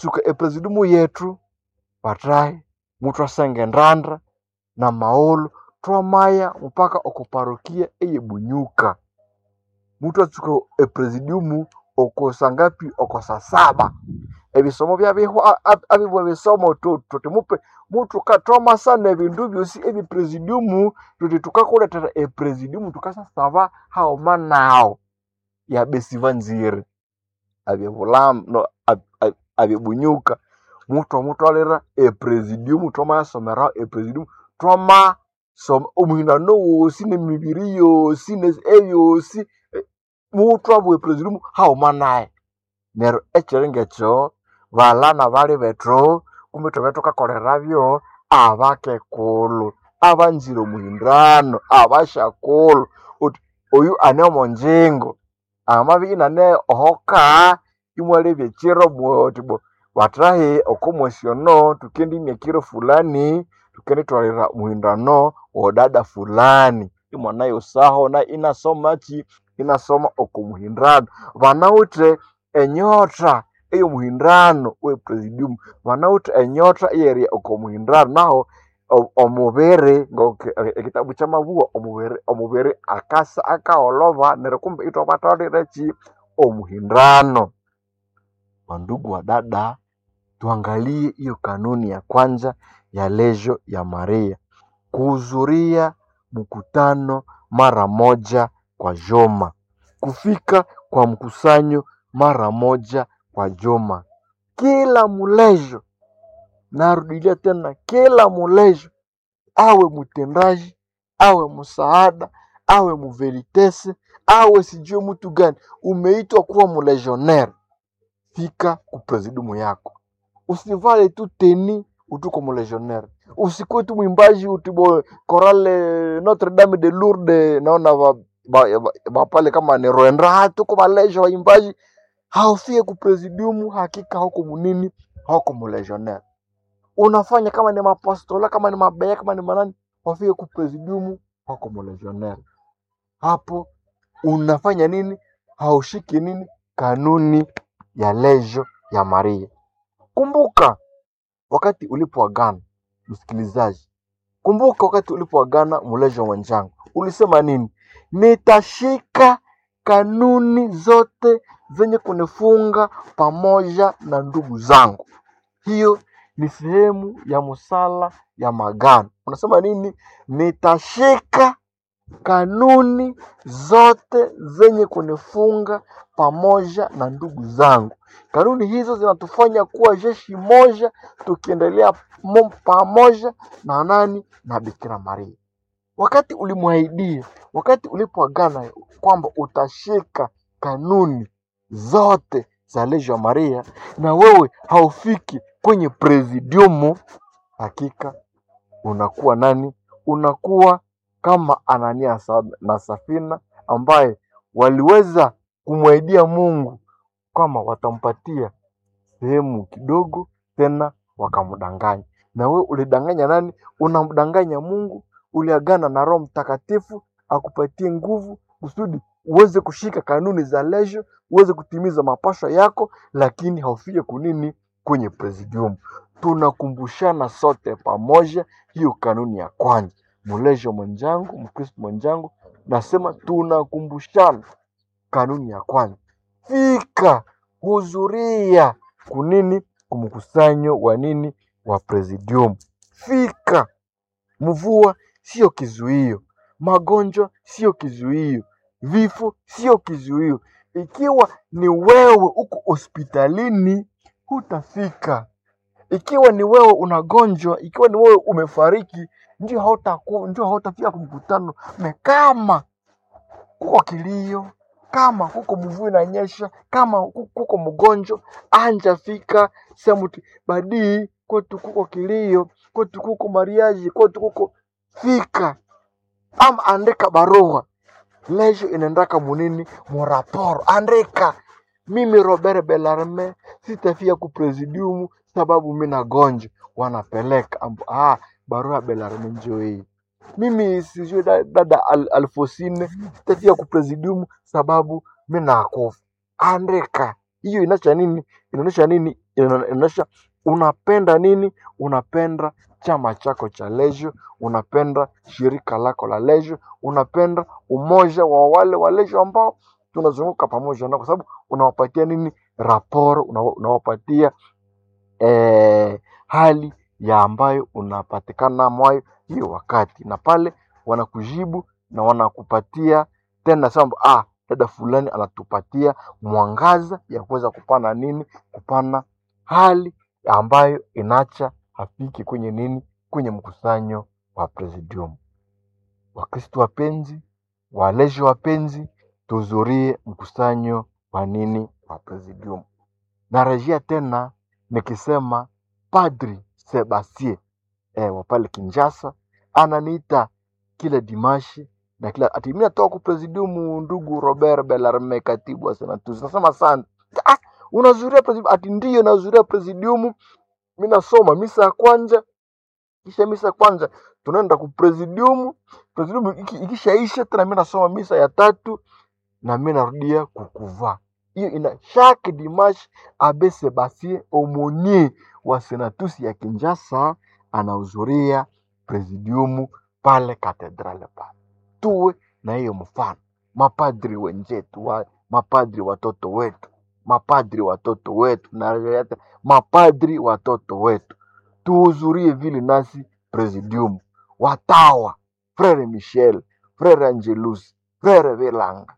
tuka presidium yetu patrai mutu asenge ndandra na maolo twamaya mpaka okuparokia eyebunyuka. Mutu atsuka presidium okosangapi okosa 7. Ebisomo byabiho abibwe bisomo tuti mupe mutu katoma sana ebindu byosi ebi presidium tuti tukakuletera presidium tukasasaba haoma nao ya besiva nzire abibulam no abibunyuka mutu alera presidium toma somera presidium toma omuhina no wosi nemibiri yosi eyosi mutu abwe presidium haoma nae. Nero echirengecho balana bali betro kumito beto kakolerabyo abakekulu abanziro muhindano abashakulu oyu ane omonjingo amabi inane ohoka imwale byechiro botibo batrahe okomosiono tukendi myekiro fulani tukendi twalira muhindano odada fulani imwana yosaho na inasoma okomuhindano banawutre enyota eyo muhindano we presidium banawutre enyota eyeri okomuhindano naho omubere ekitabu kyamabua omubere akasa akaolova nerekumbe itopatalirechi omuhindano. Wandugu wa dada, tuangalie hiyo kanuni ya kwanza ya Legio ya Maria, kuhudhuria mkutano mara moja kwa juma, kufika kwa mkusanyo mara moja kwa juma. Kila mulejo, narudilia tena, kila mulejo, awe mtendaji, awe msaada, awe muvelitese, awe sijue mtu gani, umeitwa kuwa mulegionnaire, fika kupresidium yako. Usivale tu teni utuko mulegionnaire. Usikuwe tu mwimbaji utibo korale Notre Dame de Lourdes naona pale kama ni Rwanda tuko malejo waimbaji haufie kupresidium, hakika huko munini huko mulegionnaire. Unafanya kama ni mapastola kama ni mabaya kama ni manani haufie kupresidium huko mulegionnaire. Hapo unafanya nini? Haushiki nini? Kanuni ya Legio ya Maria. Kumbuka wakati ulipoagana, msikilizaji, kumbuka wakati ulipoagana mulejo mwenzangu, ulisema nini? Nitashika kanuni zote zenye kunifunga pamoja na ndugu zangu. Hiyo ni sehemu ya musala ya magano. Unasema nini? Nitashika kanuni zote zenye kunifunga pamoja na ndugu zangu. Kanuni hizo zinatufanya kuwa jeshi moja, tukiendelea pamoja na nani? Na Bikira Maria. Wakati ulimwahidia, wakati ulipoagana kwamba utashika kanuni zote za Legio Maria, na wewe haufiki kwenye presidium, hakika unakuwa nani? Unakuwa kama Anania na Safina ambaye waliweza kumwahidia Mungu kama watampatia sehemu kidogo, tena wakamdanganya. Na wewe ulidanganya nani? Unamdanganya Mungu. Uliagana na Roho Mtakatifu akupatie nguvu kusudi uweze kushika kanuni za Legio, uweze kutimiza mapasho yako, lakini haufie kunini? Kwenye presidium. Tunakumbushana sote pamoja hiyo kanuni ya kwanza. Mulegio mwenzangu, Mkristo mwenzangu, nasema tunakumbushana kanuni ya kwanza. Fika, hudhuria kunini? Kumkusanyo wa nini? Wa presidium. Fika. Mvua sio kizuio, magonjwa sio kizuio, vifo sio kizuio. Ikiwa ni wewe uko hospitalini, hutafika. Ikiwa ni wewe unagonjwa, ikiwa ni wewe umefariki, ndio hautafika kumkutano. Kama kuko kilio, kama kuko mvua inanyesha, kama kuko mgonjwa, anja fika semuti badii kwetu kuko kilio, kwetu kuko mariaji, kwetu kuko fika. Ama andika barua. Legio inaendaka munini? Moraporo. Andika, mimi Robert Bellarme sitafia kupresidium sababu mina gonjwa. Wanapeleka barua Bellarme njoo hii. Mimi sijui dada Alfosine sitafia kupresidium sababu mina akufa. Andika. Hiyo inaonyesha nini? Inaonyesha nini? inaonyesha unapenda nini, unapenda chama chako cha Legio, unapenda shirika lako la Legio, unapenda umoja wa wale wa Legio ambao tunazunguka pamoja nao, kwa sababu unawapatia nini, raporo, unawapatia hali ya ambayo unapatikana mwayo hiyo wakati, na pale wanakujibu na wanakupatia tena samba, dada fulani anatupatia mwangaza ya kuweza kupana nini, kupana hali ambayo inacha hafiki kwenye nini, kwenye mkusanyo wa Presidium. Wakristo wapenzi, Walezi wapenzi, tuhudhurie mkusanyo wa nini, wa Presidium. Narejea tena nikisema Padri Sebastien wa pale Kinshasa ananiita kila dimashi na kila ati mimi natoka ku Presidium, ndugu Robert Bellarme, katibu wa Senatus. Nasema sana, unazuria Presidium? Ati ndio nazuria Presidium, mimi nasoma misa ya kwanza, kisha misa ya kwanza tunaenda ku Presidium, ikishaisha tena mimi nasoma misa ya tatu na mimi narudia kukuvaa. Hiyo ina chaque dimanche Abbé Sebastien Aumonier wa Senatus ya Kinshasa anahudhuria Presidium pale katedrale pale. Tuwe na hiyo mfano, mapadri wenzetu, mapadri watoto wetu, mapadri watoto wetu, na mapadri watoto wetu, tuhudhurie vile nasi Presidium. Watawa Frere Michel, Frere Angelus, Frere Velanga,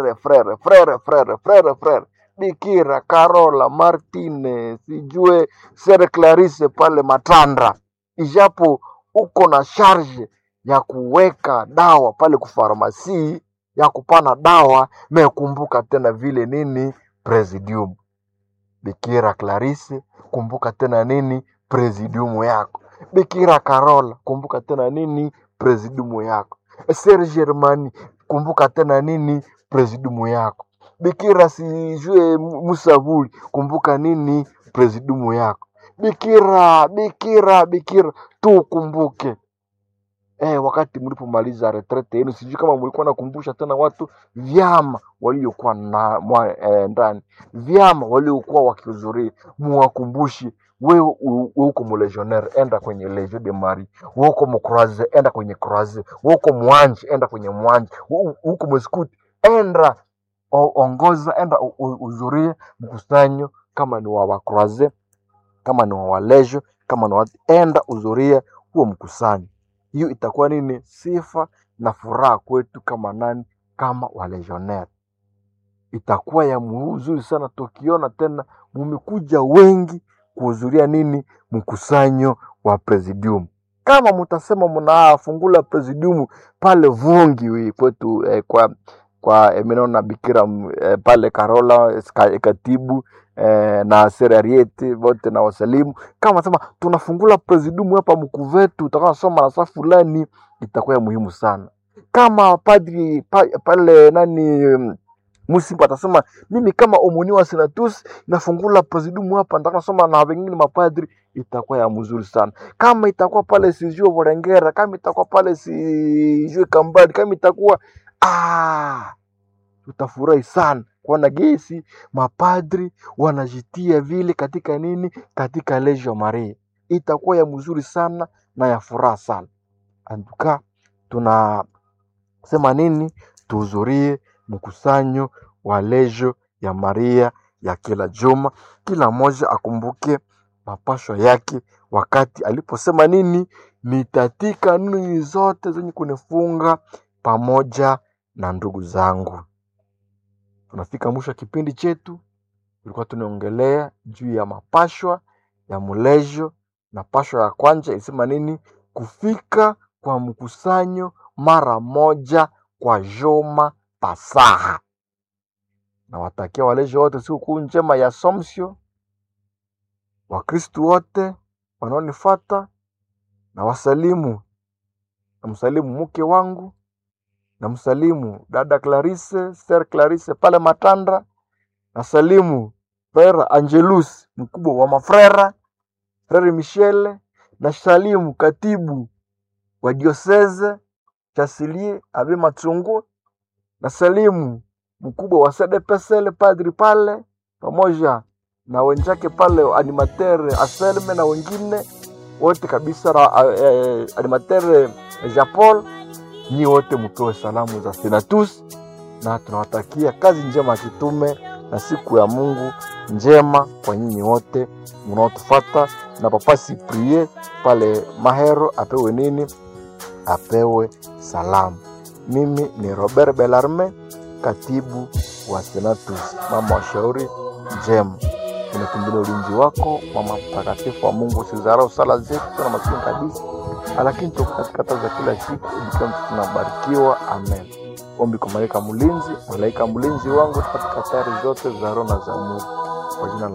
frere Bikira Carola Martine, sijue Sere Clarisse pale Matandra. Ijapo uko na charge ya kuweka dawa pale kufarmasi, ya kupana dawa, mekumbuka tena vile nini Presidium. Bikira Clarisse, kumbuka tena nini Presidium yako. Bikira Carola, kumbuka tena nini Presidium yako. Sere Germani, kumbuka tena nini Presidium yako. Bikira sijue Musavuli, kumbuka nini Presidium yako. Bikira tukumbuke. Wakati mlipomaliza retrete yenu, sijui kama mlikuwa nakumbusha tena watu vyama waliokuwa ndani, vyama waliokuwa wakihudhuria, muwakumbushi. Wewe uko mlegionnaire, enda kwenye Legion de Marie. Wewe uko mcroise, enda kwenye croise. Wewe uko mwanje, enda kwenye mwanje. Uko mskuti, enda ongoza, enda uhudhurie mkusanyo, kama ni wa croise, kama ni wa Legion, kama ni enda uhudhurie huo mkusanyo. Hiyo itakuwa nini, sifa na furaha kwetu kama nani, kama walegionnaire. Itakuwa ya mzuri sana tukiona tena mumekuja wengi kuhudhuria nini, mkusanyo wa Presidium. Kama mtasema mnafungula Presidium pale Vungi kwetu, kwa Eminona Bikira pale Carola katibu na Serariete wote na wasalimu, kama sema tunafungula Presidium hapa Mkuvetu, utakuwa soma na saa fulani, itakuwa ya muhimu sana. Kama padri pale nani Musimba atasema mimi kama Aumonier wa Senatus nafungula Presidium hapa, nataka soma na wengine mapadri, itakuwa ya mzuri sana. Kama itakuwa pale sijue Vorengera, kama itakuwa pale sijue Kambadi, kama itakuwa tutafurahi sana kuona gesi mapadri wanajitia vile katika nini, katika Legion Maria. Itakuwa ya mzuri sana na ya furaha sana. Antuka tunasema nini, tuhudhurie mkusanyo wa Legion ya Maria ya kila juma. Kila mmoja akumbuke mapasho yake wakati aliposema nini, nitatika nini zote zenye kunifunga pamoja na ndugu zangu. Tunafika mwisho kipindi chetu. Tulikuwa tunaongelea juu ya mapashwa ya mulejo, na pasho ya kwanza ilisema nini, kufika kwa mkusanyo mara moja kwa juma pasaha. Na watakia walejo wote siku njema ya Assumption, Wakristo wote wanaonifuata, na wasalimu, na msalimu mke wangu, na msalimu dada Clarisse, Sir Clarisse pale Matandra, na salimu Frere Angelus mkubwa wa mafrera, Frere Michel, na salimu katibu wa diocese Chancelier Abe Matsungu, na salimu mkubwa wa CDPSL padri pale, pamoja na wenzake pale animateur Aselme na wengine wote kabisa, animateur Japol, nyi wote mtoe salamu za Senatus, na tunawatakia kazi njema ya kitume na siku ya Mungu njema kwa nyinyi wote mnaotufuata. Na Papa Cyprien pale Mahero apewe nini? Apewe salamu. Mimi ni Robert Bellarme, katibu wa Senatus. Mama wa shauri njema, tunakimbilia ulinzi wako mama mtakatifu wa Mungu. Usizarau sala zetu na maskini kabisa, lakini tuko katika kazi za kila siku ili tunabarikiwa. Amen. Ombi kwa malaika mlinzi wangu katika hatari zote za roho na za Mungu, kwa jina la